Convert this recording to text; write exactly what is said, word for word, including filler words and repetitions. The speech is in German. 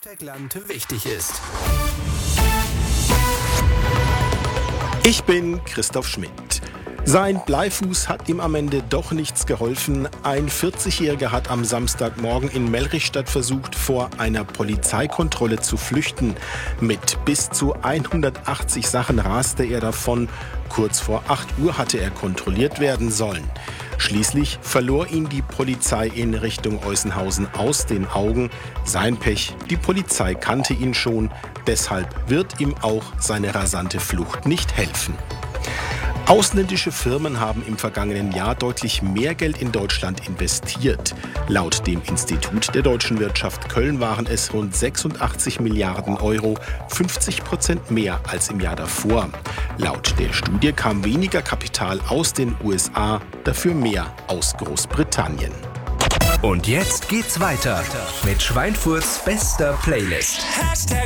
Hashtag Land wichtig ist. Ich bin Christoph Schmidt. Sein Bleifuß hat ihm am Ende doch nichts geholfen. Ein vierzigjähriger hat am Samstagmorgen in Melrichstadt versucht, vor einer Polizeikontrolle zu flüchten. Mit bis zu hundertachtzig Sachen raste er davon. Kurz vor acht Uhr hatte er kontrolliert werden sollen. Schließlich verlor ihn die Polizei in Richtung Eusenhausen aus den Augen. Sein Pech, die Polizei kannte ihn schon. Deshalb wird ihm auch seine rasante Flucht nicht helfen. Ausländische Firmen haben im vergangenen Jahr deutlich mehr Geld in Deutschland investiert. Laut dem Institut der deutschen Wirtschaft Köln waren es rund sechsundachtzig Milliarden Euro, fünfzig Prozent mehr als im Jahr davor. Laut der Studie kam weniger Kapital aus den U S A, dafür mehr aus Großbritannien. Und jetzt geht's weiter mit Schweinfurts bester Playlist.